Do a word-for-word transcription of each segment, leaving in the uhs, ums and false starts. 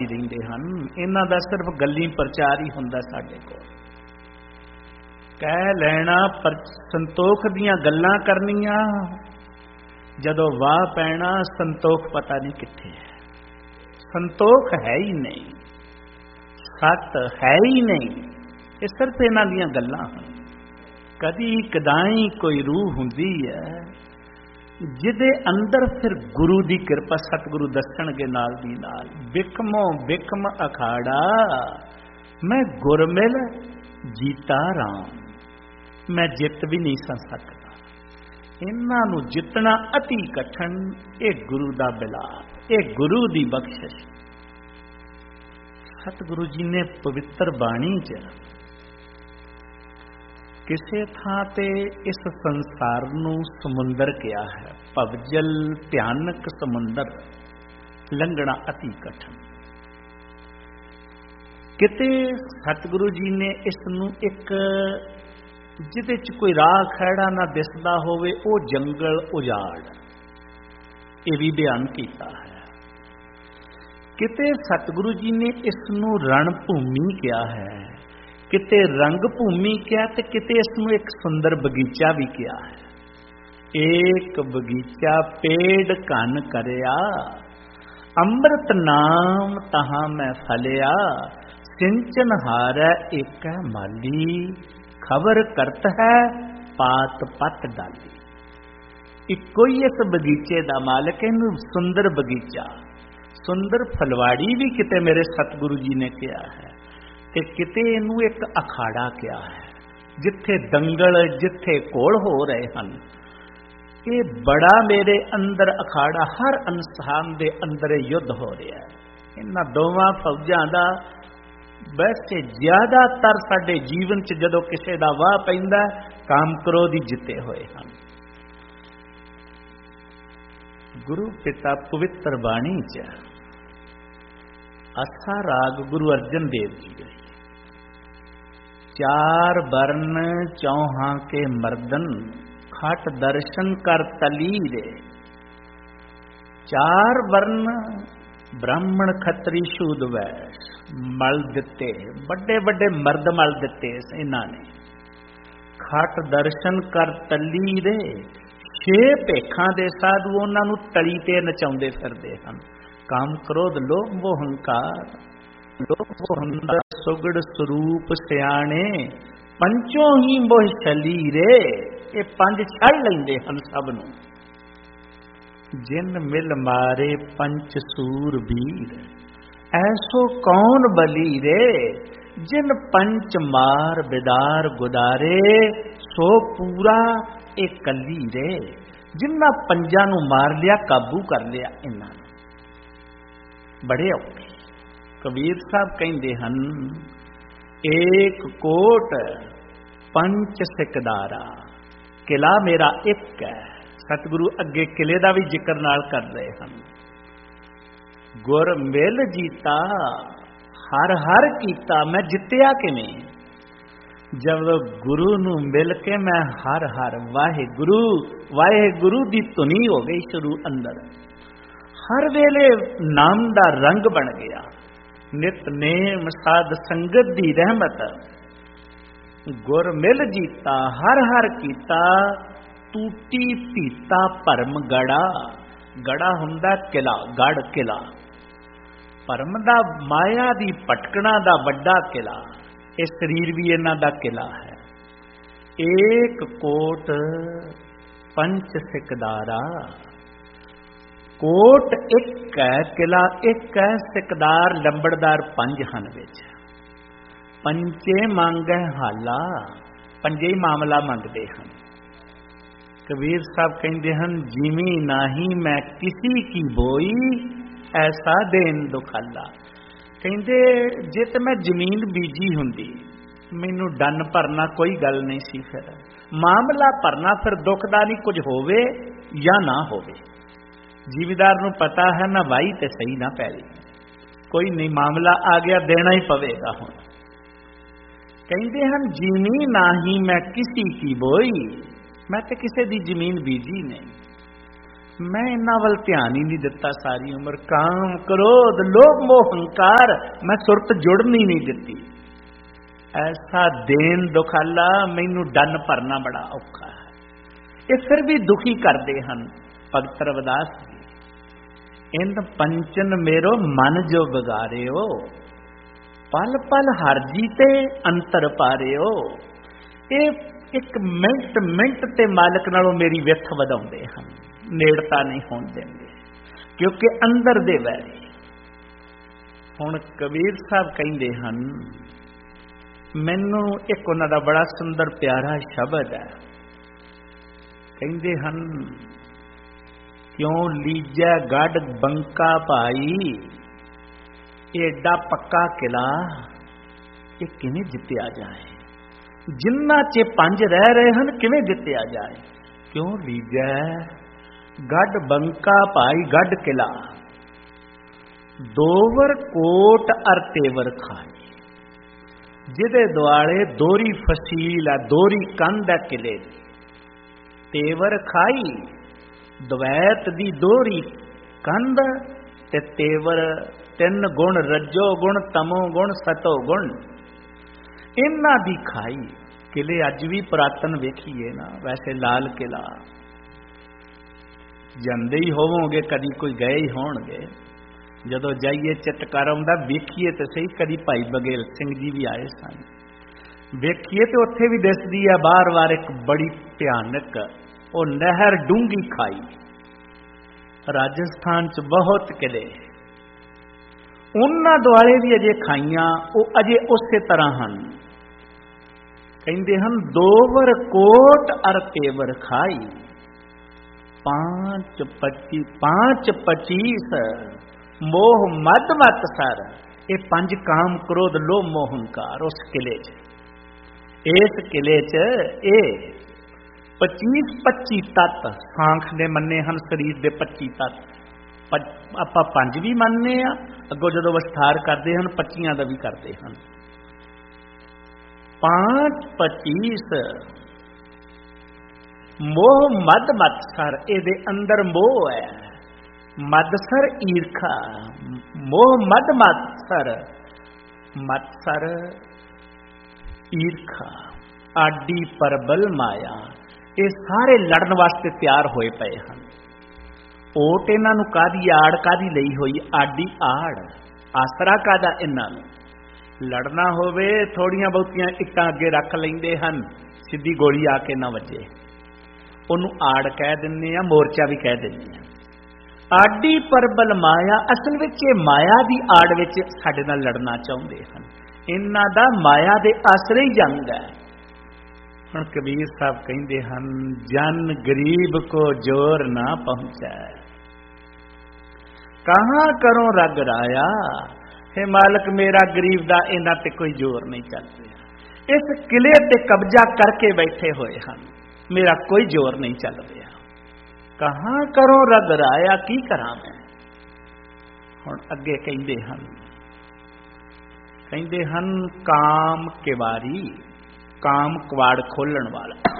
रहिंदे हन। इन्हां दा सिर्फ गल्ली प्रचार ही हुंदा साडे कोल। कह लैना पर संतोख दियां गल्लां करनियां, जदों वाह पैना संतोख पता नहीं कित्थे है। संतोख है ही नहीं, सत है ही नहीं। ये सिर्फ इन्हां दियां गल्लां हन। कदी कदाई कोई रूह हुंदी है जिदे अंदर फिर गुरु दी कृपा सतगुरु दसणगे नाल दी नाल, बिखमो बिखम अखाड़ा मैं गुरमिल जीता राम, मैं जित भी नहीं सा सकता। इन्हां नूं जितना अति कठिन, ये गुरु दा बिलाप, ये गुरु दी बख्शिश। सतगुरु जी ने पवित्र बाणी च किसे थां ते इस संसार नूं समुंदर किया है। भवजल भयानक समुंदर, लंघना अति कठिन। किते सतगुरु जी ने इस नूं एक जिदे च कोई राह खैड़ा ना दिसदा होवे, ओ जंगल उजाड़, ये भी बयान किया है। किते सतगुरु जी ने इस नूं रण भूमि किया है, किते रंग भूमि किया, ते किते इसनूं एक सुंदर बगीचा भी किया है। एक बगीचा पेड़ घन करया, अमृत नाम तहां मैं फलिया, सिंचन हारै एक माली, खबर करत है पात पत डाली। इको ही इस बगीचे का मालिक, इनू सुंदर बगीचा, सुंदर फलवाड़ी भी किते मेरे सतगुरु जी ने किया है, ते किते इनू एक अखाड़ा किया है, जिथे दंगल जिथे कोल हो रहे हैं। ये बड़ा मेरे अंदर अखाड़ा, हर इंसान दे अंदर युद्ध हो रहा है। इन्हां दोवां फौजां दा वैसे ज्यादातर साडे जीवन च जदों किसे दा वाह पैंदा, काम क्रोध ही जिते हुए हैं। गुरु पिता पवित्र बाणी च असा राग गुरु अर्जन देव जी गए, चार वर्ण चौहां के मर्दन, खट दर्शन कर तलीरे। चार वर्ण ब्राह्मण खत्री शूद वैश्य मल दिते, बड़े बड़े मर्द मल दिते इन्हां ने। खट दर्शन कर तलीरे, छे भेखां दे साधु उन्हां नूं तली ते नचाउंदे फिरदे हन। काम क्रोध लोभ मोह हंकार, लोभ मोह हंकार सुगड़ स्वरूप सियाणे, पंचों ही मोह शलीरे। ये पंज छड़ लैंदे हन सब नूं। जिन मिल मारे पंच सूर वीर, ऐसो कौन बली रे, जिन पंच मार बिदार गुदारे, सो पूरा एक कली रे। जिन्ना पंजा नूं मार लिया, काबू कर लिया इन्हां ने, बड़े औखे। कबीर साहब कहंदे हन, एक कोट पंच सिकदारा, किला मेरा एक है। सतगुरु अगे किले का भी जिक्र नाल कर रहे हैं। गुर मिल जीता, हर हर कीता, मैं जित्या किवें। जब गुरु नूं मिल के मैं हर हर वाहे गुरु वाहे गुरु दी धुनी हो गई शुरू अंदर। हर वेले नाम दा रंग बन गया। नितनेम साध संगत दी रहमत, गुर मिल जीता, हर हर कीता, टूटी पीता भरम गड़ा। गड़ा हुंदा किला, गढ़ किला। भरम दा माया दी भटकना दा वड्डा किला। ये शरीर भी इन्हां दा किला है। एक कोट पंच सिकदारा, कोट एक है, किला एक है, सिकदार लंबड़दार पंज हन विच। पंचे मांगे हाला, पंजे ही मामला मंगते हैं। कबीर साहब कहते हैं, जिमी नाही मैं किसी की बोई, ऐसा देन दुखाला। कहते जे तो मैं जमीन बीजी हुंदी, मैनू डन भरना कोई गल नहीं सी। फिर मामला भरना फिर दुखदा नहीं, कुछ होवे या ना होवे। जिमीदार नू पता है ना वाही ते सही ना पैली, कोई नहीं, मामला आ गया, देना ही पवेगा। हुण कहते हैं, जिमी नाही मैं किसी की बोई, मैं तो किसी दी जमीन बीजी नहीं। मैं इन्हां वल ध्यान ही नहीं दिता सारी उम्र। काम क्रोध लोभ मोह हंकार मैं सुरत जुड़नी नहीं दिती। ऐसा देन दुखाला मैनू डन भरना बड़ा औखा है। ये फिर भी दुखी करते हैं भगत रविदास जी। इन पंचन मेरो मन जो बिगारे हो, पल पल हर जीते अंतर पारे हो। ये एक मिनट मिनट ते मालिक नालों मेरी विथ वधाउंदे हन, नेड़ता नहीं होण देंगे क्योंकि अंदर दे वैरी। हुण कबीर साहब कहिंदे हन, मैनू एक उन्हां दा बड़ा सुंदर प्यारा शब्द है। कहिंदे हन, क्यों लीजै गढ़ बंका भाई, एडा पक्का किला ये किवें जित्तिया जाए। जिन्ना चे पंज रह रहे हैं किवें जित्तिया जाए। क्यों लीजै गढ़ बंका भाई गढ़ किला, दोवर कोट अर तेवर खाई। जिदे दुआले दोरी फसील है, दोरी कंध है किले, तेवर खाई। द्वैत दी दोरी कंध ते तेवर तीन गुण, रजो गुण तमो गुण सतो गुण, इन्हां दी खाई। किले अज भी पुरातन वेखीए ना, वैसे लाल किला ਜਾਂਦੇ ही होवोगे, कदी कोई गए ही होणगे। जदों जाइए चटकार आउंदा वेखीए तो सही, कदी भाई बघेल सिंह जी भी आए सन, वेखीए तो उत्थे भी दिसदी है बार बार एक बड़ी भयानक वो नहर डूंगी खाई। राजस्थान च बहुत किले, उन्हां दुआले भी अजे खाइयां वो अजे उसे तरह हन। कहिंदे हन, दोवर कोट अर तेवर खाई, पांच पच्ची पांच पचीस मोह मद मत सर। ये पंज काम क्रोध लोभ मोह हंकार उस किले च, इस किले च ए पचीस पच्ची तत्त सांख ने मन्ने हन, शरीर दे पच्ची तत्त। आपां पंज भी मनने आ, अगों जदों विस्तार करते हैं पच्चियां दा भी करते हैं। पांच पचीस मोह मद मत्सर, ਇਹਦੇ अंदर मोह है। मदसर ईर्खा, मोह मद मत्सर, मत्सर ईर्खा, आडी परबल माया, ये सारे लड़न वास्ते तैयार होए पे हैं। ओट इन्हां नूं कादी आड़ कादी लई होई, आडी आड़, आसरा कादा इन्हां नूं। लड़ना होवे थोड़ियां बहुतियां इट्टां अगे रख लैंदे हन, सीधी गोली आके ना वजे, ਉਹਨੂੰ ਆੜ ਕਹਿ ਦਿੰਨੇ ਆ, ਮੋਰਚਾ ਵੀ ਕਹਿ ਦਿੰਨੇ ਆ। ਆਡੀ ਪਰਬਲ ਮਾਇਆ, ਅਸਲ ਵਿੱਚ ਇਹ ਮਾਇਆ ਦੀ ਆੜ ਵਿੱਚ ਸਾਡੇ ਨਾਲ ਲੜਨਾ ਚਾਹੁੰਦੇ ਹਨ। ਇਹਨਾਂ ਦਾ ਮਾਇਆ ਦੇ ਆਸਰੇ ਹੀ ਜੰਗ ਹੈ। ਹੁਣ ਕਬੀਰ ਸਾਹਿਬ ਕਹਿੰਦੇ ਹਨ, ਜਨ ਗਰੀਬ ਕੋ ਜੋਰ ਨਾ ਪਹੁੰਚੈ, ਕਹਾਂ ਕਰੋ ਰਗ ਰਾਇਆ। हे मालिक मेरा गरीब ਦਾ ਇਹਨਾਂ ਤੇ ਕੋਈ ਜ਼ੋਰ ਨਹੀਂ ਚੱਲ ਰਿਹਾ। ਇਸ ਕਿਲੇ ਤੇ ਕਬਜ਼ਾ ਕਰਕੇ ਬੈਠੇ ਹੋਏ ਹਨ, मेरा कोई जोर नहीं चल रहा। कहां करो रग राया, की करा मैं। हुण अगे कहंदे हन, कहंदे हन काम किवारी, काम कवाड़ खोलण वाला,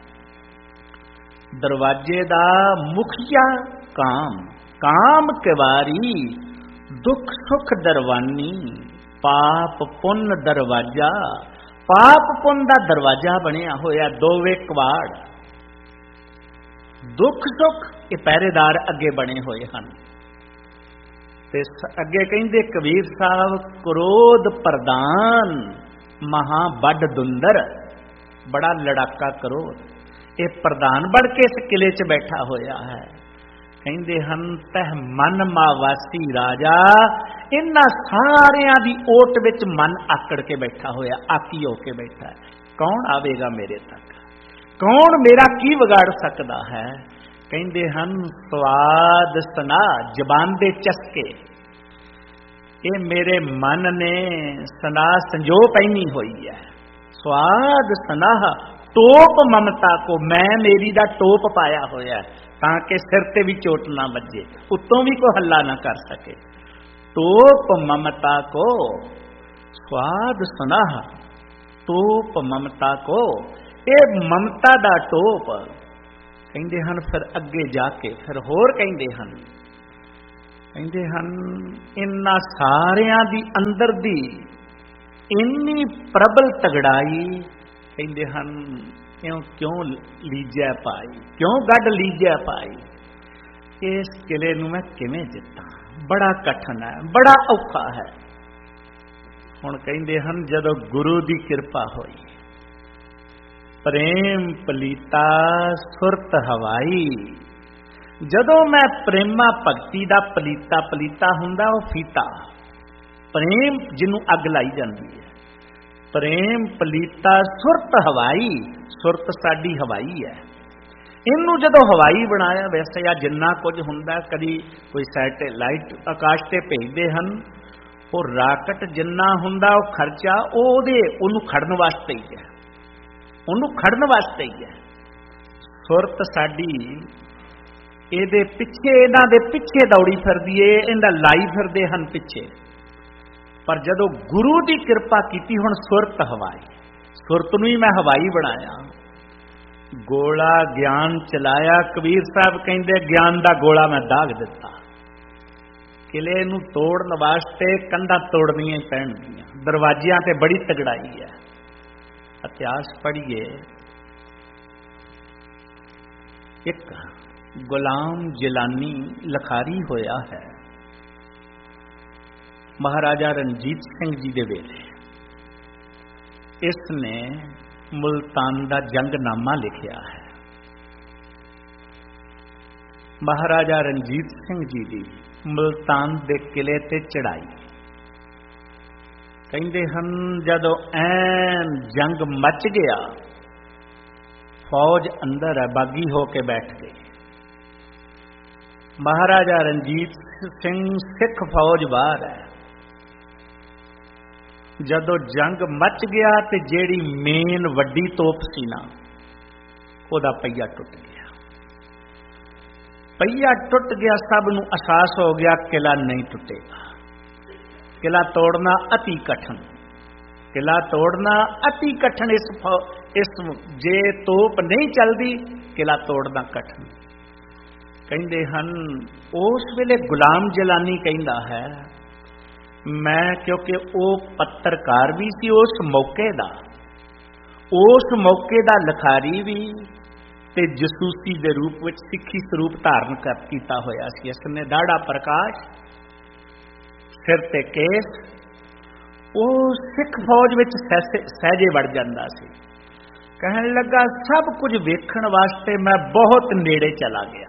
दरवाजे दा मुखिया काम, काम किवारी, दुख सुख दरवानी, पाप पुण्य दरवाजा। पाप पुण्य दा दरवाजा बनया होया, दोवे कवाड़, दुख सुख ये पहरेदार अगे बने हुए हैं। ते अगे कहंदे कबीर साहब, क्रोध प्रधान महा बड़ दुंदर, बड़ा लड़ाका क्रोध, ये प्रधान बढ़ के इस किले च बैठा होया है। कहंदे हन, तह मन मावासी राजा, इन्हां सारियां दी ओट विच मन आकड़ के बैठा होया, आकी होके बैठा है। कौन आवेगा मेरे तक, कौन मेरा की बिगाड़ सकता है। कहंदे हन, स्वाद सना जबान दे चस्के, ये मेरे मन ने सना संजो पैनी हुई है। स्वाद सनाह टोप ममता को, मैं मेरी दा टोप पाया होया ताकि सिर ते भी चोट ना बजे, उत्तों भी कोई हल्ला ना कर सके। टोप ममता को, स्वाद सनाह टोप ममता को, ये ममता दा टोप। ਕਹਿੰਦੇ ਹਨ ਫਿਰ ਅੱਗੇ ਜਾ ਕੇ ਫਿਰ ਹੋਰ ਕਹਿੰਦੇ ਹਨ ਕਹਿੰਦੇ ਹਨ ਇਹਨਾਂ ਸਾਰਿਆਂ ਦੀ ਅੰਦਰ ਦੀ ਇੰਨੀ ਪ੍ਰਬਲ ਤਗੜਾਈ, ਕਹਿੰਦੇ ਹਨ ਇਉਂ ਕਿਉਂ ਲੀਜੈ ਪਾਈ, ਕਿਉਂ ਗੱਡ ਲੀਜੈ ਪਾਈ, ਇਸ ਕਿਲੇ ਨੂੰ ਮੈਂ ਕਿਵੇਂ ਜਿੱਤਾਂ, ਬੜਾ ਕਠਿਨ ਹੈ, ਬੜਾ ਔਖਾ ਹੈ। ਹੁਣ ਕਹਿੰਦੇ ਹਨ ਜਦੋਂ ਗੁਰੂ ਦੀ ਕਿਰਪਾ ਹੋਈ, ਪ੍ਰੇਮ ਪਲੀਤਾ ਸੁਰਤ ਹਵਾਈ, ਜਦੋਂ ਮੈਂ ਪ੍ਰੇਮਾ ਭਗਤੀ ਦਾ ਪਲੀਤਾ, ਪਲੀਤਾ ਹੁੰਦਾ ਉਹ ਫੀਤਾ, ਪ੍ਰੇਮ ਜਿਹਨੂੰ ਅੱਗ ਲਾਈ ਜਾਂਦੀ ਹੈ, ਪ੍ਰੇਮ ਪਲੀਤਾ ਸੁਰਤ ਹਵਾਈ, ਸੁਰਤ ਸਾਡੀ ਹਵਾਈ ਹੈ, ਇਹਨੂੰ ਜਦੋਂ ਹਵਾਈ ਬਣਾਇਆ, ਵੈਸੇ ਆ ਜਿੰਨਾ ਕੁਝ ਹੁੰਦਾ, ਕਦੀ ਕੋਈ ਸੈਟੇਲਾਈਟ ਆਕਾਸ਼ ਤੇ ਭੇਜਦੇ ਹਨ, ਉਹ ਰਾਕਟ ਜਿੰਨਾ ਹੁੰਦਾ ਉਹ ਖਰਚਾ ਉਹ ਉਹਦੇ ਉਹਨੂੰ ਖੜਨ ਵਾਸਤੇ ਹੀ ਹੈ, ਉਹਨੂੰ ਖੜਨ ਵਾਸਤੇ ਹੀ ਹੈ। ਸੁਰਤ ਸਾਡੀ ਇਹਦੇ ਪਿੱਛੇ, ਇਹਨਾਂ ਦੇ ਪਿੱਛੇ ਦੌੜੀ ਫਿਰਦੀ ਏ, ਇਹਦਾ ਲਾਈ ਫਿਰਦੇ ਹਨ ਪਿੱਛੇ। ਪਰ ਜਦੋਂ ਗੁਰੂ ਦੀ ਕਿਰਪਾ ਕੀਤੀ, ਹੁਣ ਸੁਰਤ ਹਵਾਈ, ਸੁਰਤ ਨੂੰ ਹੀ ਮੈਂ ਹਵਾਈ ਬਣਾਇਆ, ਗੋਲਾ ਗਿਆਨ ਚਲਾਇਆ। ਕਬੀਰ ਸਾਹਿਬ ਕਹਿੰਦੇ ਗਿਆਨ ਦਾ ਗੋਲਾ ਮੈਂ ਦਾਗ ਦਿੱਤਾ। ਕਿਲੇ ਨੂੰ ਤੋੜਨ ਵਾਸਤੇ ਕੰਧਾਂ ਤੋੜਨੀਆਂ ਹੀ ਪੈਣਗੀਆਂ, ਦਰਵਾਜ਼ਿਆਂ ਤੇ ਬੜੀ ਤਗੜਾਈ ਹੈ। ਇਤਿਹਾਸ ਪੜ੍ਹੀਏ, ਇੱਕ ਗੁਲਾਮ ਜਿਲਾਨੀ ਲਿਖਾਰੀ ਹੋਇਆ ਹੈ ਮਹਾਰਾਜਾ ਰਣਜੀਤ ਸਿੰਘ ਜੀ ਦੇ ਵੇਲੇ। ਇਸ ਨੇ ਮੁਲਤਾਨ ਦਾ ਜੰਗਨਾਮਾ ਲਿਖਿਆ ਹੈ। ਮਹਾਰਾਜਾ ਰਣਜੀਤ ਸਿੰਘ ਜੀ ਦੀ ਮੁਲਤਾਨ ਦੇ ਕਿਲੇ ਤੇ ਚੜਾਈ, ਕਹਿੰਦੇ ਹਨ ਜਦੋਂ ਐਨ ਜੰਗ ਮਚ ਗਿਆ, ਫੌਜ ਅੰਦਰ ਹੈ, ਬਾਗੀ ਹੋ ਕੇ ਬੈਠ ਗਏ। ਮਹਾਰਾਜਾ ਰਣਜੀਤ ਸਿੰਘ ਸਿੱਖ ਫੌਜ ਬਾਹਰ ਹੈ। ਜਦੋਂ ਜੰਗ ਮਚ ਗਿਆ ਤੇ ਜਿਹੜੀ ਮੇਨ ਵੱਡੀ ਤੋਪ ਸੀ ਨਾ, ਉਹਦਾ ਪਹੀਆ ਟੁੱਟ ਗਿਆ। ਪਹੀਆ ਟੁੱਟ ਗਿਆ, ਸਭ ਨੂੰ ਅਹਿਸਾਸ ਹੋ ਗਿਆ ਕਿਲਾ ਨਹੀਂ ਟੁੱਟੇਗਾ, ਕਿਲਾ ਤੋੜਨਾ ਅਤੀ ਕਠਿਨ, ਕਿਲਾ ਤੋੜਨਾ ਅਤੀ ਕਠਿਨ। ਇਸ ਇਸ ਜੇ ਤੋਪ ਨਹੀਂ ਚੱਲਦੀ, ਕਿਲਾ ਤੋੜਨਾ ਕਠਿਨ। ਕਹਿੰਦੇ ਹਨ ਉਸ ਵੇਲੇ ਗੁਲਾਮ ਜਿਲਾਨੀ ਕਹਿੰਦਾ ਹੈ, ਮੈਂ ਕਿਉਂਕਿ ਉਹ ਪੱਤਰਕਾਰ ਵੀ ਸੀ ਉਸ ਮੌਕੇ ਦਾ, ਉਸ ਮੌਕੇ ਦਾ ਲਿਖਾਰੀ ਵੀ ਤੇ ਜਸੂਸੀ ਦੇ ਰੂਪ ਵਿੱਚ ਸਿੱਖੀ ਸਰੂਪ ਧਾਰਨ ਕਰ ਕੀਤਾ ਹੋਇਆ ਸੀ। ਇਸ ਨੇ ਦਾੜਾ ਪ੍ਰਕਾਸ਼, ਸਿਰ ਤੇ ਕੇਸ, ਉਹ ਸਿੱਖ ਫੌਜ ਵਿੱਚ ਸਹਿਜੇ ਵੜ ਜਾਂਦਾ ਸੀ। ਕਹਿਣ ਲੱਗਾ ਸਭ ਕੁਝ ਵੇਖਣ ਵਾਸਤੇ ਮੈਂ ਬਹੁਤ ਨੇੜੇ ਚਲਾ ਗਿਆ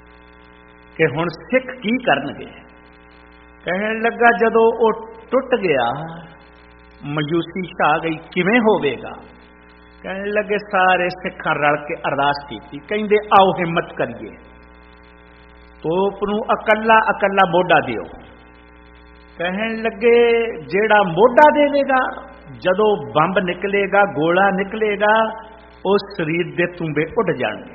ਕਿ ਹੁਣ ਸਿੱਖ ਕੀ ਕਰਨਗੇ। ਕਹਿਣ ਲੱਗਾ ਜਦੋਂ ਉਹ ਟੁੱਟ ਗਿਆ, ਮਾਯੂਸੀ ਛਾ ਗਈ, ਕਿਵੇਂ ਹੋਵੇਗਾ। ਕਹਿਣ ਲੱਗੇ ਸਾਰੇ ਸਿੱਖਾਂ ਰਲ ਕੇ ਅਰਦਾਸ ਕੀਤੀ, ਕਹਿੰਦੇ ਆਓ ਹਿੰਮਤ ਕਰੀਏ, ਤੋਪ ਨੂੰ ਇਕੱਲਾ ਇਕੱਲਾ ਮੋਢਾ ਦਿਓ। ਕਹਿਣ ਲੱਗੇ ਜਿਹੜਾ ਮੋਢਾ ਦੇਵੇਗਾ, ਜਦੋਂ ਬੰਬ ਨਿਕਲੇਗਾ, ਗੋਲਾ ਨਿਕਲੇਗਾ, ਉਸ ਸਰੀਰ ਦੇ ਤੁੰਬੇ ਉੱਡ ਜਾਣਗੇ।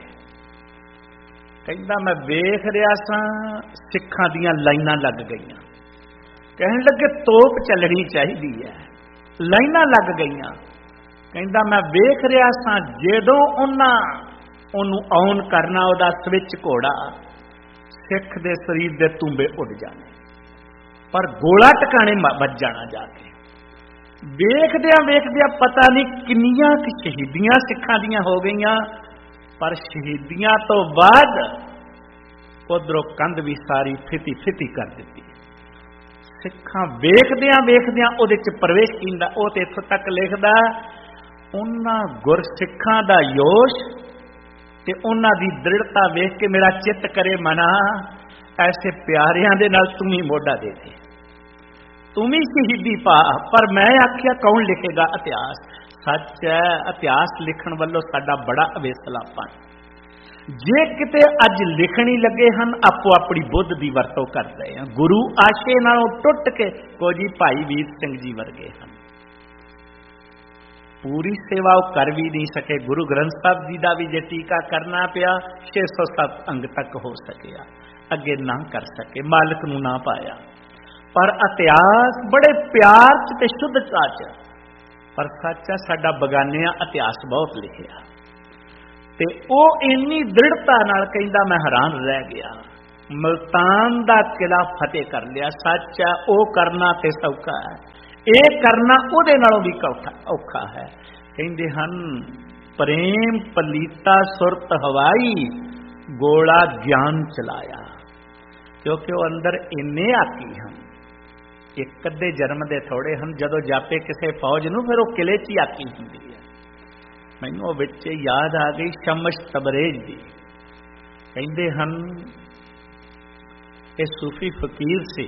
ਕਹਿੰਦਾ ਮੈਂ ਵੇਖ ਰਿਹਾ ਸਾਂ ਸਿੱਖਾਂ ਦੀਆਂ ਲਾਈਨਾਂ ਲੱਗ ਗਈਆਂ। ਕਹਿਣ ਲੱਗੇ ਤੋਪ ਚੱਲਣੀ ਚਾਹੀਦੀ ਹੈ, ਲਾਈਨਾਂ ਲੱਗ ਗਈਆਂ। ਕਹਿੰਦਾ ਮੈਂ ਵੇਖ ਰਿਹਾ ਸਾਂ ਜਦੋਂ ਉਹਨਾਂ ਉਹਨੂੰ ਔਨ ਕਰਨਾ, ਉਹਦਾ ਸਵਿਚ ਘੋੜਾ, ਸਿੱਖ ਦੇ ਸਰੀਰ ਦੇ ਤੁੰਬੇ ਉੱਡ ਜਾਣੇ, ਪਰ ਗੋਲਾ ਟਿਕਾਣੇ ਵੱਜ ਜਾਣਾ ਜਾ ਕੇ। ਵੇਖਦਿਆਂ ਵੇਖਦਿਆਂ ਪਤਾ ਨਹੀਂ ਕਿੰਨੀਆਂ ਕਿ ਸ਼ਹੀਦੀਆਂ ਸਿੱਖਾਂ ਦੀਆਂ ਹੋ ਗਈਆਂ, ਪਰ ਸ਼ਹੀਦੀਆਂ ਤੋਂ ਬਾਅਦ ਉਧਰੋਂ ਕੰਧ ਵੀ ਸਾਰੀ ਫਿੱਤੀ ਫਿੱਤੀ ਕਰ ਦਿੱਤੀ। ਸਿੱਖਾਂ ਵੇਖਦਿਆਂ ਵੇਖਦਿਆਂ ਉਹਦੇ ਚ ਪ੍ਰਵੇਸ਼ ਕੀਤਾ। ਉਹ ਤੇ ਇੱਥੋਂ ਤੱਕ ਲਿਖਦਾ, ਉਹਨਾਂ ਗੁਰਸਿੱਖਾਂ ਦਾ ਯੋਸ਼ ਤੇ ਉਹਨਾਂ ਦੀ ਦ੍ਰਿੜਤਾ ਵੇਖ ਕੇ ਮੇਰਾ ਚਿੱਤ ਕਰੇ ਮਨਾ, ਐਸੇ ਪਿਆਰਿਆਂ ਦੇ ਨਾਲ ਤੂੰ ਹੀ ਮੋਢਾ ਦੇ ਦੇ, ਤੂੰ ਵੀ ਸ਼ਹੀਦੀ ਪਾ। ਪਰ ਮੈਂ ਆਖਿਆ ਕੌਣ ਲਿਖੇਗਾ ਇਤਿਹਾਸ। ਸੱਚ ਹੈ, ਇਤਿਹਾਸ ਲਿਖਣ ਵੱਲੋਂ ਸਾਡਾ ਬੜਾ ਅਵੇਸਲਾਪਨ। ਜੇ ਕਿਤੇ ਅੱਜ ਲਿਖਣੀ ਲੱਗੇ ਹਨ, ਆਪੋ ਆਪਣੀ ਬੁੱਧ ਦੀ ਵਰਤੋਂ ਕਰਦੇ ਆ। ਗੁਰੂ ਆਸ਼ੇ ਨਾਲੋਂ ਟੁੱਟ ਕੇ ਕੋਈ ਭਾਈ ਵੀਰ ਸਿੰਘ ਜੀ ਵਰਗੇ ਹਨ, ਪੂਰੀ ਸੇਵਾ ਉਹ ਕਰ ਵੀ ਨਹੀਂ ਸਕੇ। ਗੁਰੂ ਗ੍ਰੰਥ ਸਾਹਿਬ ਜੀ ਦਾ ਵੀ ਜੇ ਟੀਕਾ ਕਰਨਾ ਪਿਆ, ਛੇ ਸੌ ਸੱਤ ਅੰਗ ਤੱਕ ਹੋ ਸਕਿਆ, ਅੱਗੇ ਨਾ ਕਰ ਸਕੇ, ਮਾਲਕ ਨੂੰ ਨਾ ਪਾਇਆ। ਪਰ ਇਤਿਹਾਸ ਬੜੇ ਪਿਆਰ ਚ ਤੇ ਸ਼ੁੱਧਤਾ ਚ, ਪਰ ਸੱਚਾ ਸਾਡਾ ਬਗਾਨਿਆਂ ਇਤਿਹਾਸ ਬਹੁਤ ਲਿਖਿਆ। ਤੇ ਉਹ ਇੰਨੀ ਦ੍ਰਿੜਤਾ ਨਾਲ ਕਹਿੰਦਾ ਮੈਂ ਹੈਰਾਨ ਰਹਿ ਗਿਆ। ਮਲਤਾਨ ਦਾ ਕਿਲਾ ਫਤਿਹ ਕਰ ਲਿਆ। ਸੱਚ ਹੈ, ਉਹ ਕਰਨਾ ਤੇ ਸੌਖਾ ਹੈ, ਇਹ ਕਰਨਾ ਉਹਦੇ ਨਾਲੋਂ ਵੀ ਔਖਾ ਹੈ। ਕਹਿੰਦੇ ਹਨ ਪ੍ਰੇਮ ਪਲੀਤਾ ਸੁਰਤ ਹਵਾਈ, ਗੋਲਾ ਗਿਆਨ ਚਲਾਇਆ। ਕਿਉਂਕਿ ਉਹ ਅੰਦਰ ਇੰਨੇ ਆਕੀ ਹਨ, ਇੱਕ ਅੱਧੇ ਜਨਮ ਦੇ ਥੋੜੇ ਹਨ। ਜਦੋਂ ਜਾਪੇ ਕਿਸੇ ਫੌਜ ਨੂੰ ਫਿਰ ਉਹ ਕਿਲੇ 'ਚ ਹੀ ਆਕੀ ਹੁੰਦੀ ਹੈ। ਮੈਨੂੰ ਉਹ ਵਿੱਚ ਯਾਦ ਆ ਗਈ ਸ਼ਮਸ਼ ਤਬਰੇਜ਼ ਦੀ। ਕਹਿੰਦੇ ਹਨ ਇਹ ਸੂਫੀ ਫਕੀਰ ਸੀ।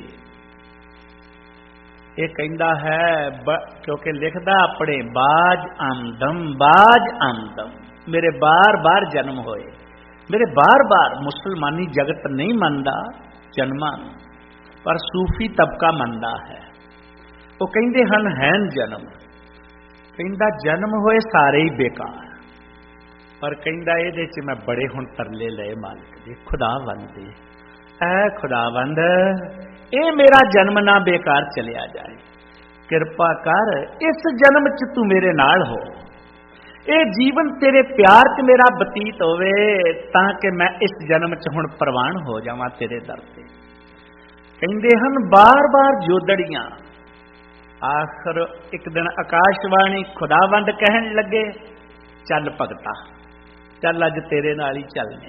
ਇਹ ਕਹਿੰਦਾ ਹੈ ਕਿਉਂਕਿ ਲਿਖਦਾ ਆਪਣੇ ਬਾਜ ਆਮਦਮ ਬਾਜ ਆਮਦਮ, ਮੇਰੇ ਬਾਰ ਬਾਰ ਜਨਮ ਹੋਏ, ਮੇਰੇ ਬਾਰ ਬਾਰ ਮੁਸਲਮਾਨੀ ਜਗਤ ਨਹੀਂ ਮੰਨਦਾ ਜਨਮਾਂ ਨੂੰ, ਪਰ ਸੂਫੀ ਤਬਕਾ ਮੰਨਦਾ ਹੈ। ਉਹ ਕਹਿੰਦੇ ਹਨ ਹੈਨ ਜਨਮ, ਕਹਿੰਦਾ ਜਨਮ ਹੋਏ ਸਾਰੇ ਹੀ ਬੇਕਾਰ, ਪਰ ਕਹਿੰਦਾ ਇਹਦੇ 'ਚ ਮੈਂ ਬੜੇ ਹੁਣ ਤਰਲੇ ਲਏ ਮਾਲਕ ਦੇ, ਖੁਦਾਵੰਦ ਦੇ, ਐ ਖੁਦਾਵੰਦ ਇਹ ਮੇਰਾ ਜਨਮ ਨਾ ਬੇਕਾਰ ਚਲਿਆ ਜਾਏ, ਕਿਰਪਾ ਕਰ ਇਸ ਜਨਮ 'ਚ ਤੂੰ ਮੇਰੇ ਨਾਲ ਹੋ, ਇਹ ਜੀਵਨ ਤੇਰੇ ਪਿਆਰ 'ਚ ਮੇਰਾ ਬਤੀਤ ਹੋਵੇ, ਤਾਂ ਕਿ ਮੈਂ ਇਸ ਜਨਮ 'ਚ ਹੁਣ ਪ੍ਰਵਾਨ ਹੋ ਜਾਵਾਂ ਤੇਰੇ ਦਰ ਤੇ। ਕਹਿੰਦੇ ਹਨ ਬਾਰ ਬਾਰ ਜੋਦੜੀਆਂ। ਆਖਰ ਇੱਕ ਦਿਨ ਆਕਾਸ਼ਵਾਣੀ ਖੁਦਾਵੰਦ ਕਹਿਣ ਲੱਗੇ ਚੱਲ ਭਗਤਾ, ਚੱਲ ਅੱਜ ਤੇਰੇ ਨਾਲ ਹੀ ਚੱਲਨੇ।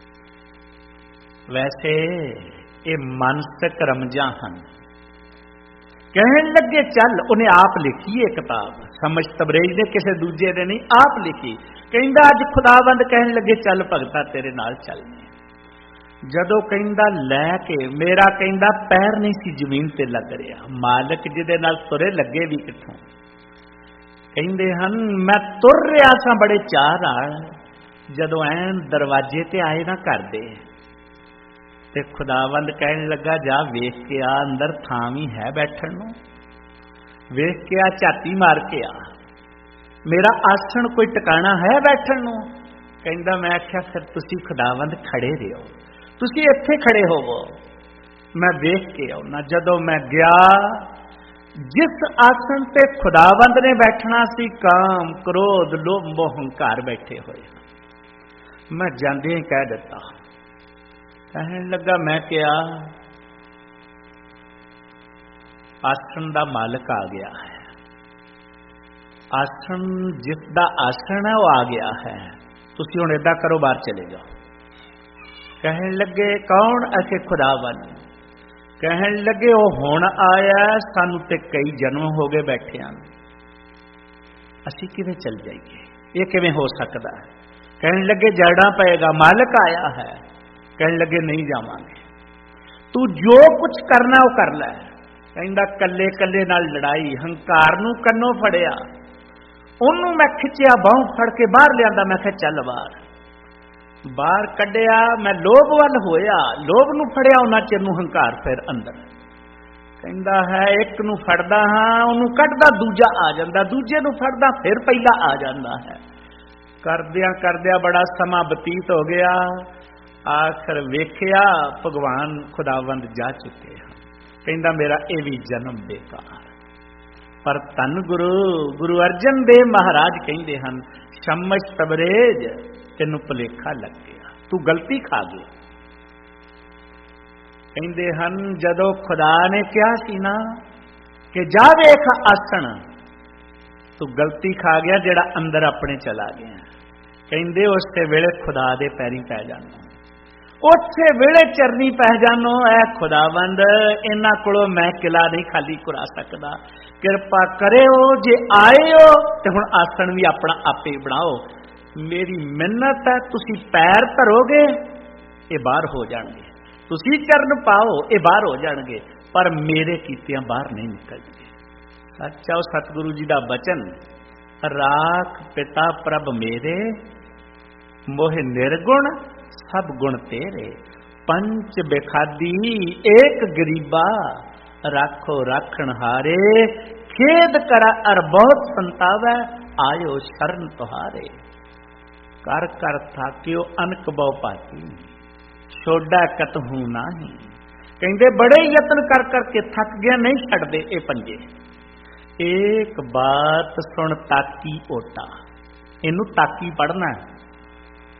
ਵੈਸੇ ਇਹ ਮਾਨਸਿਕ ਰਮਜਾਂ ਹਨ। ਕਹਿਣ ਲੱਗੇ ਚੱਲ, ਉਹਨੇ ਆਪ ਲਿਖੀ ਇਹ ਕਿਤਾਬ, ਸ਼ਮਸ਼ ਤਬਰੇਜ਼ ਨੇ ਕਿਸੇ ਦੂਜੇ ਨੇ ਨਹੀਂ, ਆਪ ਲਿਖੀ। ਕਹਿੰਦਾ ਅੱਜ ਖੁਦਾਵੰਦ ਕਹਿਣ ਲੱਗੇ ਚੱਲ ਭਗਤਾ ਤੇਰੇ ਨਾਲ ਚੱਲਨੇ। ਜਦੋਂ ਕਹਿੰਦਾ ਲੈ ਕੇ ਮੇਰਾ ਕਹਿੰਦਾ ਪੈਰ ਨਹੀਂ ਸੀ ਜ਼ਮੀਨ ਤੇ ਲੱਗ ਰਿਹਾ, ਮਾਲਕ ਜਿਹਦੇ ਨਾਲ ਤੁਰੇ ਲੱਗੇ ਵੀ ਕਿੱਥੋਂ। ਕਹਿੰਦੇ ਹਨ ਮੈਂ ਤੁਰ ਰਿਹਾ ਸਾਂ ਬੜੇ ਚਾਅ ਨਾਲ, ਜਦੋਂ ਐਨ ਦਰਵਾਜ਼ੇ ਤੇ ਆਏ ਨਾ ਕਰਦੇ ਤੇ ਖੁਦਾਵੰਦ ਕਹਿਣ ਲੱਗਾ ਜਾ ਵੇਖ ਕੇ ਆ, ਅੰਦਰ ਥਾਂ ਵੀ ਹੈ ਬੈਠਣ ਨੂੰ, ਵੇਖ ਕੇ ਆ, ਝਾਤੀ ਮਾਰ ਕੇ ਆ, ਮੇਰਾ ਆਸਣ ਕੋਈ ਟਿਕਾਣਾ ਹੈ ਬੈਠਣ ਨੂੰ। ਕਹਿੰਦਾ ਮੈਂ ਆਖਿਆ ਫਿਰ ਤੁਸੀਂ ਖੁਦਾਵੰਦ ਖੜੇ ਰਹੋ, ਤੁਸੀਂ ਇੱਥੇ ਖੜੇ ਹੋਵੋ, ਮੈਂ ਵੇਖ ਕੇ ਆਉਣਾ। ਜਦੋਂ ਮੈਂ ਗਿਆ ਜਿਸ ਆਸਣ ਤੇ ਖੁਦਾਵੰਦ ਨੇ ਬੈਠਣਾ ਸੀ, ਕਾਮ ਕ੍ਰੋਧ ਲੋਭ ਮੋਹ ਹੰਕਾਰ ਬੈਠੇ ਹੋਏ, ਮੈਂ ਜਾਂਦੇ ਹੀ ਕਹਿ ਦਿੱਤਾ। ਕਹਿਣ ਲੱਗਾ ਮੈਂ ਕਿਹਾ ਆਸਣ ਦਾ ਮਾਲਕ ਆ ਗਿਆ ਹੈ, ਆਸਣ ਜਿਸ ਦਾ ਆਸਣ ਹੈ ਉਹ ਆ ਗਿਆ ਹੈ, ਤੁਸੀਂ ਹੁਣ ਏਦਾਂ ਕਰੋ ਬਾਹਰ ਚਲੇ ਜਾਓ। ਕਹਿਣ ਲੱਗੇ ਕੌਣ? ਅਸੀਂ ਖੁਦਾਵੰਦ। ਕਹਿਣ ਲੱਗੇ ਉਹ ਹੁਣ ਆਇਆ, ਸਾਨੂੰ ਤੇ ਕਈ ਜਨਮ ਹੋ ਗਏ ਬੈਠਿਆਂ ਨੂੰ, ਅਸੀਂ ਕਿਵੇਂ ਚੱਲ ਜਾਈਏ, ਇਹ ਕਿਵੇਂ ਹੋ ਸਕਦਾ? ਕਹਿਣ ਲੱਗੇ ਜੜਾਂ ਪਏਗਾ, ਮਾਲਕ ਆਇਆ ਹੈ। ਕਹਿਣ ਲੱਗੇ ਨਹੀਂ ਜਾਵਾਂਗੇ, ਤੂੰ ਜੋ ਕੁਝ ਕਰਨਾ ਉਹ ਕਰ ਲੈ। ਕਹਿੰਦਾ ਕੱਲੇ ਕੱਲੇ ਨਾਲ ਲੜਾਈ, ਹੰਕਾਰ ਨੂੰ ਕੰਨੋਂ ਫੜਿਆ, ਉਹਨੂੰ ਮੈਂ ਖਿੱਚਿਆ, ਬਾਹੋਂ ਫੜ ਕੇ ਬਾਹਰ ਲਿਆਂਦਾ, ਮੈਂ ਕਿਹਾ ਚੱਲ ਬਾਹਰ। ਬਾਹਰ ਕੱਢਿਆ, ਮੈਂ ਲੋਭ ਵੱਲ ਹੋਇਆ, ਲੋਭ ਨੂੰ ਫੜਿਆ, ਉਹਨਾਂ ਚਿਰ ਨੂੰ ਹੰਕਾਰ ਫਿਰ ਅੰਦਰ। ਕਹਿੰਦਾ ਹੈ ਇੱਕ ਨੂੰ ਫੜਦਾ ਹਾਂ, ਉਹਨੂੰ ਕੱਢਦਾ, ਦੂਜਾ ਆ ਜਾਂਦਾ, ਦੂਜੇ ਨੂੰ ਫੜਦਾ, ਫਿਰ ਪਹਿਲਾ ਆ ਜਾਂਦਾ ਹੈ। ਕਰਦਿਆਂ ਕਰਦਿਆਂ ਬੜਾ ਸਮਾਂ ਬਤੀਤ ਹੋ ਗਿਆ। ਆਖਰ ਵੇਖਿਆ ਭਗਵਾਨ ਖੁਦਾਵੰਦ ਜਾ ਚੁੱਕੇ ਹਨ। ਕਹਿੰਦਾ ਮੇਰਾ ਇਹ ਵੀ ਜਨਮ ਬੇਕਾਰ। ਪਰ ਧੰਨ ਗੁਰੂ ਗੁਰੂ ਅਰਜਨ ਦੇਵ ਮਹਾਰਾਜ ਕਹਿੰਦੇ ਹਨ ਸ਼ਮਸ਼ ਤਬਰੇਜ਼ ਤੈਨੂੰ ਭੁਲੇਖਾ ਲੱਗ ਗਿਆ, ਤੂੰ ਗਲਤੀ ਖਾ ਗਿਆ। ਕਹਿੰਦੇ ਹਨ ਜਦੋਂ ਖੁਦਾ ਨੇ ਕਿਹਾ ਸੀ ਨਾ ਕਿ ਜਾ ਵੇਖ ਆਸਣ, ਤੂੰ ਗਲਤੀ ਖਾ ਗਿਆ, ਜਿਹੜਾ ਅੰਦਰ ਆਪਣੇ ਚਲਾ ਗਿਆ। ਕਹਿੰਦੇ ਉਸੇ ਵੇਲੇ ਖੁਦਾ ਦੇ ਪੈਰੀਂ ਪੈ ਜਾਣਾ, ਉਸੇ ਵੇਲੇ ਚਰਨੀ ਪੈ ਜਾਨੋ, ਐ ਖੁਦਾਵੰਦ ਇਹਨਾਂ ਕੋਲੋਂ ਮੈਂ ਕਿਲਾ ਨਹੀਂ ਖਾਲੀ ਕਰਾ ਸਕਦਾ, ਕਿਰਪਾ ਕਰਿਓ, ਜੇ ਆਏ ਹੋ ਤੇ ਹੁਣ ਆਸਣ ਵੀ ਆਪਣਾ ਆਪੇ ਬਣਾਓ, ਮੇਰੀ ਮਿੰਨਤ ਹੈ, ਤੁਸੀਂ ਪੈਰ ਧਰੋਗੇ ਇਹ ਬਾਹਰ ਹੋ ਜਾਣਗੇ, ਤੁਸੀਂ ਚਰਨ ਪਾਓ ਇਹ ਬਾਹਰ ਹੋ ਜਾਣਗੇ, ਪਰ ਮੇਰੇ ਕੀਤਿਆਂ ਬਾਹਰ ਨਹੀਂ ਨਿਕਲਣਗੇ। ਸੱਚਾ ਉਹ ਸਤਿਗੁਰੂ ਜੀ ਦਾ ਬਚਨ, ਰਾਖ ਪਿਤਾ ਪ੍ਰਭ ਮੇਰੇ, ਮੋਹਿ ਨਿਰਗੁਣ ਸਭ ਗੁਣ ਤੇਰੇ, ਪੰਚ ਬੇਖਾਦੀ ਏਕ ਗਰੀਬਾ, ਰਾਖੋ ਰਾਖਣ ਹਾਰੇ, ਖੇਦ ਕਰਾ ਅਰ ਬਹੁਤ ਸੰਤਾਵੈ, ਆਇਓ ਸ਼ਰਨ ਤੁਹਾਰੇ। ਕਰ ਕਰ ਥਾਕਿਓ ਅਨਕ ਬਹੁ ਭਾਤੀ, ਛੋਡਾ ਕਤਹੂ ਨਾਹੀ। ਕਹਿੰਦੇ ਬੜੇ ਯਤਨ ਕਰ ਕਰਕੇ ਥੱਕ ਗਿਆ, ਨਹੀਂ ਛੱਡਦੇ ਇਹ ਪੰਜੇ। ਏਕ ਬਾਤ ਸੁਣ ਤਾਕੀ ਓਟਾ, ਇਹਨੂੰ ਤਾਕੀ ਪੜਨਾ,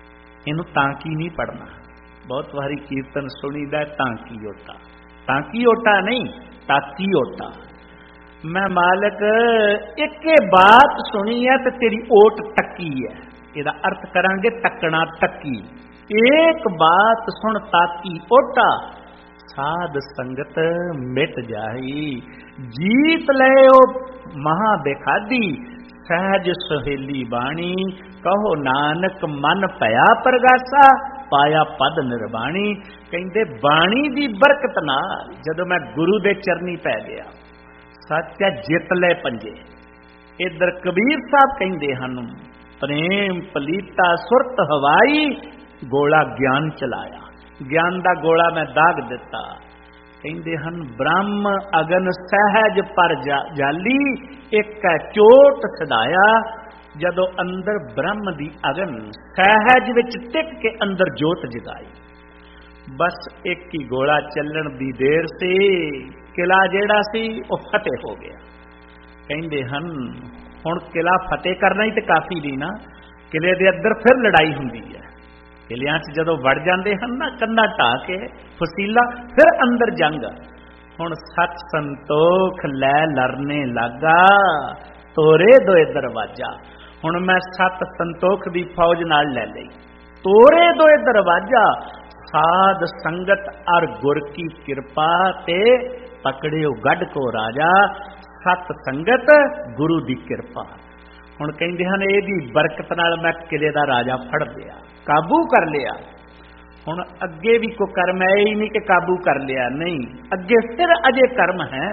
ਇਹਨੂੰ ਤਾਂ ਕੀ ਨਹੀਂ ਪੜਨਾ। ਬਹੁਤ ਵਾਰੀ ਕੀਰਤਨ ਸੁਣੀਦਾ ਤਾਂ ਕੀ ਓਟਾ, ਤਾਂ ਕੀ ਓਟਾ ਨਹੀਂ, ਤਾਕੀ ਓਟਾ। मैं मालिक इक्के बात सुनी है तो तेरी ओट टक्की है। ਇਹਦਾ अर्थ करांगे तकना टक्की। एक बात सुन ताकी ओटा, साध संगत मिट जाई। जीत ले ओ महा बेखादी, सहज सुहेली बाणी। कहो नानक मन भया परगासा, पाया पद निर्बाणी। कहते बाणी दी बरकत नाल जदों मैं गुरु दे चरनी पै गया, सच है जित ले पंजे। इधर कबीर साहब कहते हैं प्रेम पलीता सुरत हवाई, गोला ज्ञान चलाया। ज्ञान दा गोला मैं दाग दिता। कहते हैं ब्रह्म अगन सहज पर जा, जाली, एक चोट सदाया। जदों अंदर ब्रह्म दी अगन सहज विच टिक के अंदर जोत जगाई, बस एक ही गोला चलण दी देर से किला जेड़ा सी वो फतेह हो गया। कहते हैं हुण किला फतेह करना ही तो काफी नहीं ना, किले दे अंदर फिर लड़ाई हुंदी है। किलियां च जदों वड़ जांदे हन ना कंधा ढा के फसीला, फिर अंदर जंग। हुण सच संतोख लै लरने लागा, तोरे दोए दरवाजा। हुण मैं सत संतोख दी फौज नाल लै लई, तोरे दोए दरवाजा। साध संगत अर गुर की कृपा ते, पकड़ियो गढ़ को राजा। सत संगत गुरु दी कृपा। हुण कहंदे हन इहदी बरकत नाल मैं किले दा राजा फड़ लिया, काबू कर लिया। हुण अगे भी कोई कर्म है ही नहीं कि काबू कर लिया, नहीं, अगे फिर अजे कर्म है।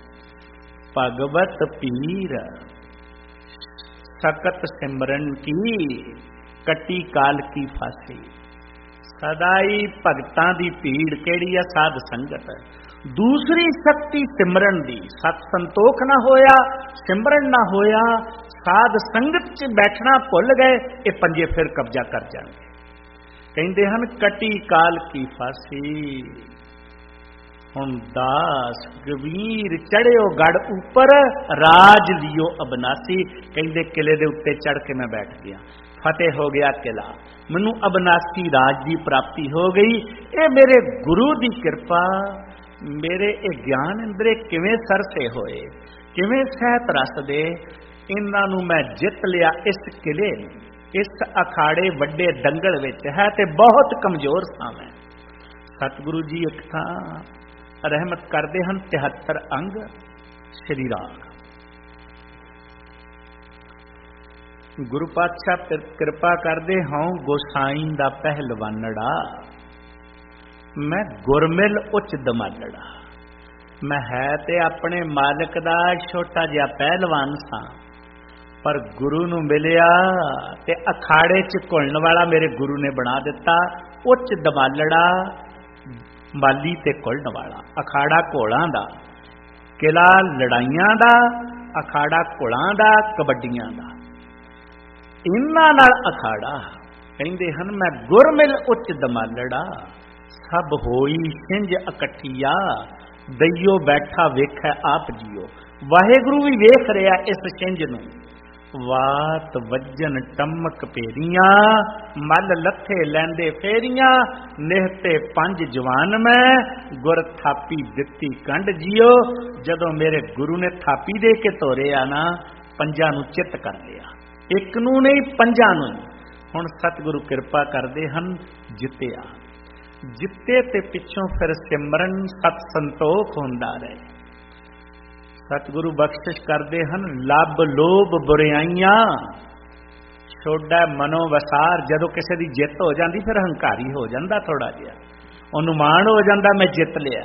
भगवत पीर सकत सिमरन की, कटी काल की फांसी। सदाई भगतां दी भीड़ केड़ी है? साध संगत। दूसरी शक्ति सिमरन दी। सत संतोख ना होया, सिमरन ना होया, साध संगत च बैठना भुल गए, ये पंजे फिर कब्जा कर जाएंगे। कहते हैं कटी काल की फांसी। हुण दास कबीर चढ़ियो गढ़ ऊपर, राज लियो अबनासी। कहते किले दे उत्ते चढ़ के मैं बैठ गया, फतेह हो गया किला, मैनू अबनासी राज की प्राप्ति हो गई। ये मेरे गुरु की कृपा, मेरे ये ज्ञान इंद्रे किवें सरसे होए, किवें सहत रस दे, इन्हां मैं जित लिया इस किले, इस अखाड़े वड्डे दंगल विच है ते बहुत कमजोर सां मैं। सतगुरु जी एक थां रहमत करते हैं तिहत्तर अंग श्री राग। गुरु पातशाह कृपा करदे हों गोसाई दा पहलवानड़ा, मैं गुरमिल उच दमालड़ा। मैं है ते अपने मालिक दा छोटा जिहा पहलवान सां, पर गुरु नूं मिलिया ते अखाड़े च घुलण वाला मेरे गुरु ने बना दिता। उच दमालड़ा, माली ते घुलण वाला। अखाड़ा घोलां दा, किला लड़ाइयां दा, अखाड़ा घोलां दा, कबड्डियां दा। इन्हां नाल अखाड़ा। कहंदे हन मैं गुरमिल उच दमालड़ा, सब होई छिंज इकट्ठिया। दईओ बैठा वेखै आप जियो। वाहिगुरु भी वेख रहा इस छिंज नूं। वात वजन टमक पेरियां, मल लथे लैंदे फेरियां। निहते पंज जवान मैं, गुर थापी दित्ती कंड जियो। जदों मेरे गुरु ने थापी दे के तोरिया ना, पंजां नूं चित कर लिया, एक नूं नहीं पंजां नूं। हुण सतगुरु कृपा करदे हन जित्तिया। जित्ते ते पिछों फिर सिमरन सत संतोख हुंदा रहे। सतगुरु बख्शिश करते हैं लभ लोभ बुराइयां छोड़ा मनो वसार। जदों किसी की जित हो जाती फिर हंकारी हो जाता, थोड़ा जिहा अनुमान हो जाता मैं जित लिया।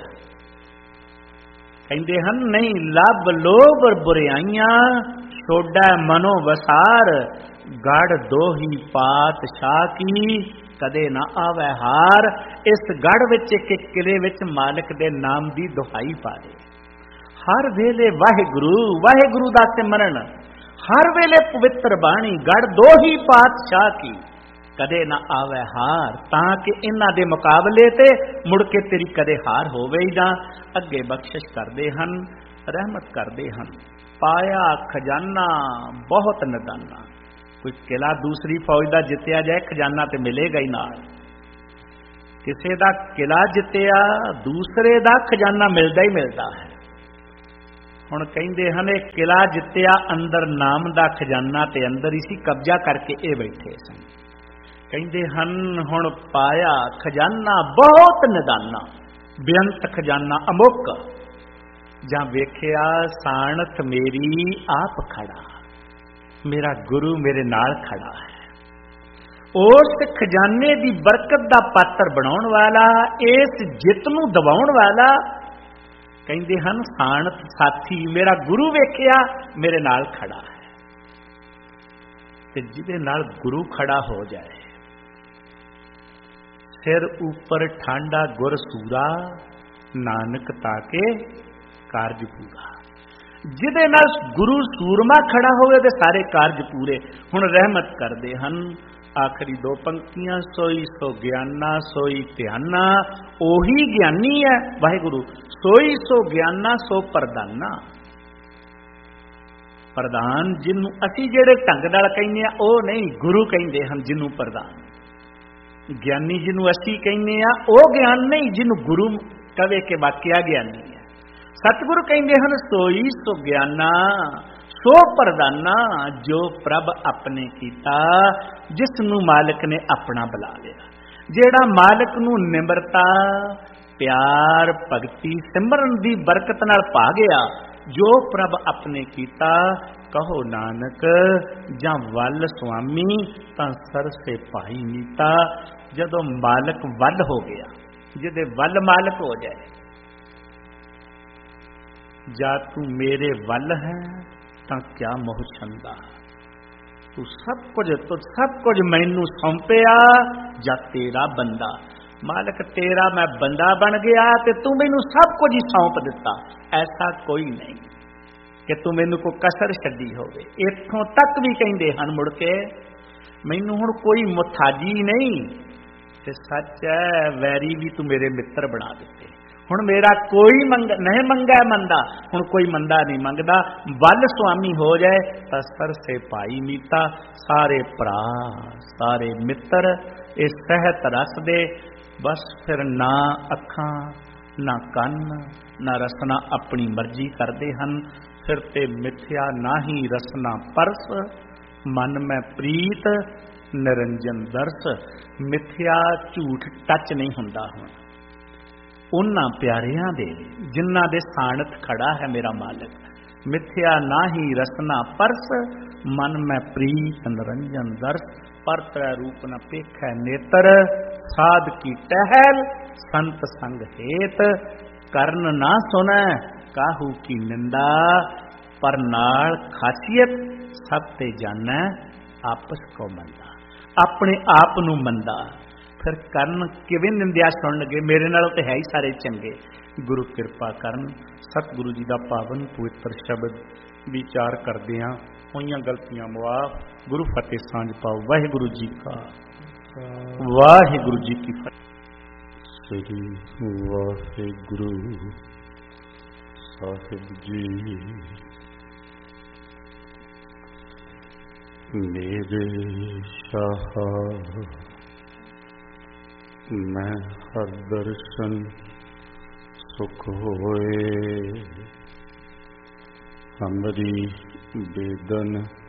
कहते हैं नहीं, लभ लोभ बुराइयां छोड़ा मनो वसार। गढ़ दो ही पातशाह की कदे ना आवे हार। इस गढ़ विच एक किले विच मालिक दे नाम दी दुहाई पा दे। हर वेले वाहिगुरु वाहिगुरु दा सिमरन, हर वेले पवित्र बाणी। गढ़ दो ही पातशाह की कदे ना आवे हार। ताकि इन्हां दे मुकाबले ते मुड़ के तेरी कदे हार होवे ही ना। अगे बख्शिश करदे हन, रहमत करदे हन। पाया खजाना बहुत नदाना, कोई किला दूसरी फौज का जितया जाए खजाना तो मिलेगा ही नाल, किसी का किला जितया दूसरे का खजाना मिलता ही मिलता है। हुण कहंदे हन ये किला जितया अंदर नाम का खजाना ते अंदर इसी कब्जा करके ये बैठे सन। कहंदे हन हुण पाया खजाना बहुत निदाना, बेअंत खजाना अमुक, जां वेखिया साणत मेरी आप खड़ा, मेरा गुरु मेरे नाल खड़ा है। उस खजाने की बरकत का पात्र बनाउण वाला, इस जित नूं दबाउण वाला, कहंदे हन साणत साथी मेरा गुरु वेखिया मेरे नाल खड़ा है। ते जिहदे नाल गुरु खड़ा हो जाए, सिर ऊपर ठांडा गुर सूरा, नानक ताके कारज पूरा। जिहदे नाल गुरु सूरमा खड़ा होवे ते सारे कारज पूरे। हुण रहमत करदे हन आखिरी दो पंक्तियां, सोई सो ज्ञाना सोई ध्याना, ओही ज्ञानी है वाहिगुरु, सोई सो ज्ञाना सो प्रधाना। प्रधान जिन्नू असी जेड़े ढंग नाल कहने आ ओ नहीं, गुरु कहंदे हन जिन्नू प्रधान। ज्ञानी जिन्नू असी कहने आ ओ ज्ञान नहीं जिन्नू गुरु कवे के वाकिया ज्ञानी है। सतगुरु कहंदे हन सोई सो ज्ञाना सो प्रधाना, जो प्रभ अपने कीता, जिसनू मालिक ने अपना बुला लिया। जेड़ा मालिक नू निमरता प्यार भगती सिमरन दी बरकत नाल पा गया, जो प्रभ अपने कीता, कहो नानक जां वल स्वामी तां सर से पाई नीता। जदों मालिक वल हो गया, जिहदे वल मालिक हो जाए, जा तू मेरे वल है तां क्या मोह छंदा, तू सब कुछ तो सब कुछ मैनू सौंपिया, जा तेरा बंदा। मालिक तेरा मैं बंदा बन गया ते तू मैनू सब कुछ ही सौंप दिता। ऐसा कोई नहीं कि तू मैनू को कसर छड्डी होवे। इत्थों तक भी कहंदे हन मुड़ के, मैनू हुण कोई मुथाजी नहीं, ते सच है वैरी भी तू मेरे मित्र बना दिते। हुण मेरा कोई मंग नहीं मंगा मंदा, हुण कोई मंदा नहीं मंगदा। वल स्वामी हो जाए तो सर से पाई मीता। सारे भरा सारे मित्र इस सहत रस दे, बस फिर ना अखां ना कन ना रसना अपनी मर्जी करते हैं। फिर ते मिथ्या ना ही रसना परस, मन में प्रीत निरंजन दर्श। मिथ्या झूठ टच नहीं हुंदा। हुण उन्हां प्यारियां दे जिन्हां दे साणत खड़ा है मेरा मालिक। मिथ्या ना ही रसना परस, मन में प्रीत निरंजन दर्श। पर त्रै रूप न पेखै नेत्र, साध की टहल संत संग हेत। कर्ण ना सुनै काहू की निंदा, पर नाल खासियत सब ते जानै आपस को मंदा। अपने आप नू मंदा, फिर करण किवें निंदिया सुनणगे, मेरे नालों ते है ही सारे चंगे। गुरु किरपा करन। सतगुरु जी का पावन पवित्र शब्द विचार करदियां होईयां गलतियां मुआफ। गुरु फतेह सांझ पाओ। वाहिगुरु जी का वाहिगुरु जी की फतेह। श्री वाहिगुरु साहिब जी मेरे शाह, मैं हर दर्शन सुख होए, हमरी बेदन